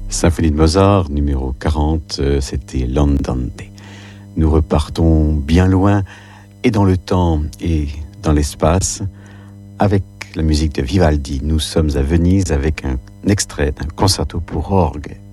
Symphonie de Mozart, numéro 40, c'était l'Andante. Nous repartons bien loin, et dans le temps et dans l'espace, avec la musique de Vivaldi. Nous sommes à Venise avec un extrait d'un concerto pour orgue